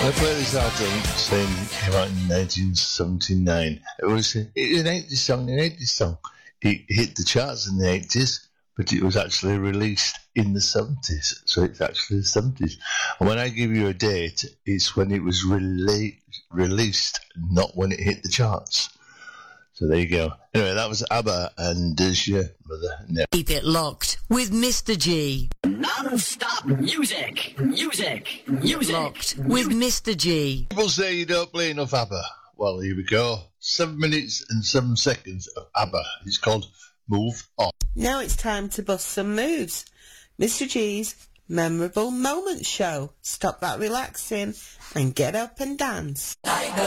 I played this album saying it came out in 1979. It was an 80s song, It hit the charts in the 80s, but it was actually released in the 70s. So it's actually the 70s. And when I give you a date, it's when it was released, not when it hit the charts. So there you go. Anyway, that was ABBA and Does Your Mother Know? Keep it locked with Mr. G. Non-stop music. Locked with Mr. G. People say you don't play enough ABBA. Well, here we go. 7 minutes and 7 seconds of ABBA. It's called Move On. Now it's time to bust some moves. Mr. G's Memorable Moments Show. Stop that relaxing and get up and dance. I go